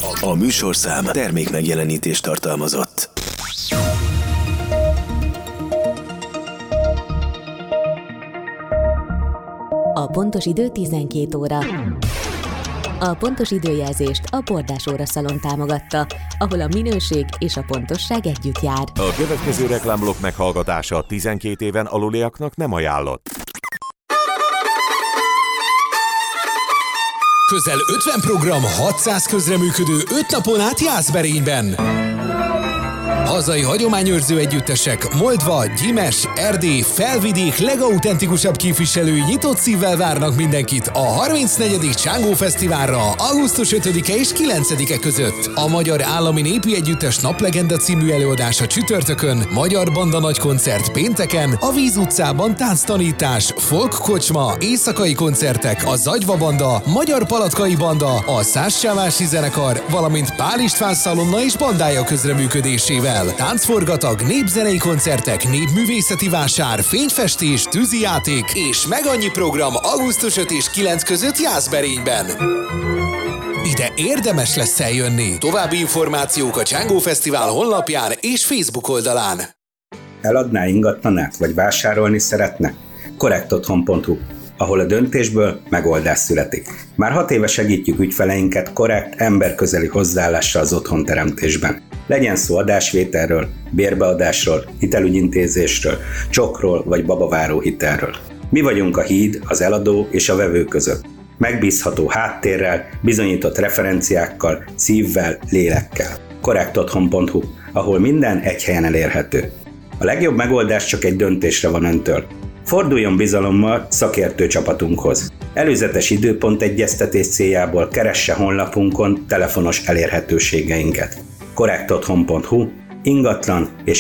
A műsorszám termékmegjelenítést tartalmazott. A pontos idő 12 óra. A pontos időjelzést a Bordás óraszalon támogatta, ahol a minőség és a pontosság együtt jár. A következő reklámblokk meghallgatása 12 éven aluliaknak nem ajánlott. Közel 50 program, 600 közreműködő 5 napon át Jászberényben. Hazai hagyományőrző együttesek Moldva, Gyimes, Erdély, Felvidék legautentikusabb képviselői nyitott szívvel várnak mindenkit a 34. Csángó Fesztiválra augusztus 5-e és 9-e között. A Magyar Állami Népi Együttes Naplegenda című előadása csütörtökön, Magyar Banda nagykoncert pénteken, a Víz utcában tánctanítás, folk kocsma, éjszakai koncertek, a Zagyva Banda, Magyar Palatkai Banda, a Szássávvási Zenekar, valamint Pál István Szalonna és bandája közreműködésével. Táncforgatag, népzenei koncertek, népművészeti vásár, fényfestés, tűzijáték és meg annyi program augusztus 5 és 9 között Jászberényben. Ide érdemes lesz eljönni. További információk a Csángó Fesztivál honlapján és Facebook oldalán. Eladná ingatlanát vagy vásárolni szeretne? Korrektotthon.hu, ahol a döntésből megoldás születik. Már 6 éve segítjük ügyfeleinket korrekt, emberközeli hozzáállással az otthonteremtésben. Legyen szó adásvételről, bérbeadásról, hitelügyintézésről, csokról vagy babaváró hitelről. Mi vagyunk a híd az eladó és a vevő között. Megbízható háttérrel, bizonyított referenciákkal, szívvel, lélekkel. Korrektotthon.hu, ahol minden egy helyen elérhető. A legjobb megoldás csak egy döntésre van öntől. Forduljon bizalommal szakértő csapatunkhoz. Előzetes időpontegyeztetés céljából keresse honlapunkon telefonos elérhetőségeinket. Korrektotthon.hu, ingatlan és